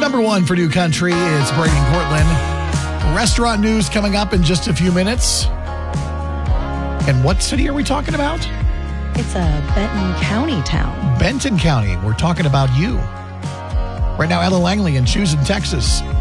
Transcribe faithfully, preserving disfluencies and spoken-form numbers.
Number one for New Country, it's Brady and Cortland. Restaurant news coming up in just a few minutes. And what city are we talking about? It's a Benton County town. Benton County. We're talking about you. Right now, Ella Langley in Choosing, Texas.